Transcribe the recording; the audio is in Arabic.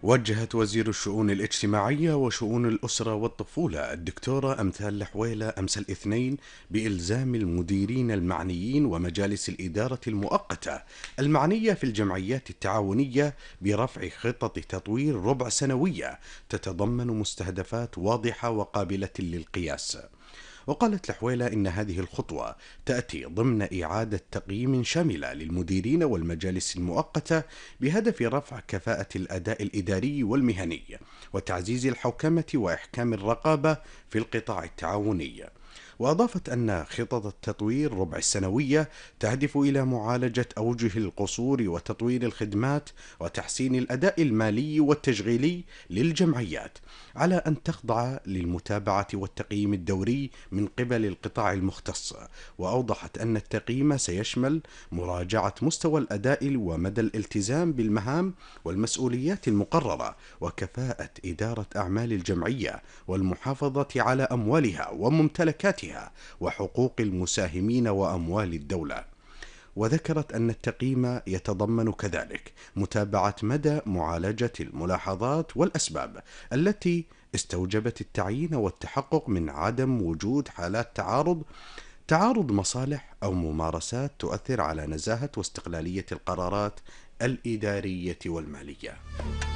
وجهت وزير الشؤون الاجتماعية وشؤون الأسرة والطفولة الدكتورة أمثال الحويلة أمس الاثنين بإلزام المديرين المعنيين ومجالس الإدارة المؤقتة المعنية في الجمعيات التعاونية برفع خطط تطوير ربع سنوية تتضمن مستهدفات واضحة وقابلة للقياس. وقالت الحويلة إن هذه الخطوة تأتي ضمن إعادة تقييم شاملة للمديرين والمجالس المؤقتة بهدف رفع كفاءة الأداء الإداري والمهني وتعزيز الحوكمة وإحكام الرقابة في القطاع التعاوني. وأضافت أن خطط التطوير ربع السنوية تهدف إلى معالجة أوجه القصور وتطوير الخدمات وتحسين الأداء المالي والتشغيلي للجمعيات، على أن تخضع للمتابعة والتقييم الدوري من قبل القطاع المختص. وأوضحت أن التقييم سيشمل مراجعة مستوى الأداء ومدى الالتزام بالمهام والمسؤوليات المقررة وكفاءة إدارة أعمال الجمعية والمحافظة على أموالها وممتلكاتها وحقوق المساهمين وأموال الدولة. وذكرت أن التقييم يتضمن كذلك متابعة مدى معالجة الملاحظات والأسباب التي استوجبت التعيين والتحقق من عدم وجود حالات تعارض مصالح أو ممارسات تؤثر على نزاهة واستقلالية القرارات الإدارية والمالية.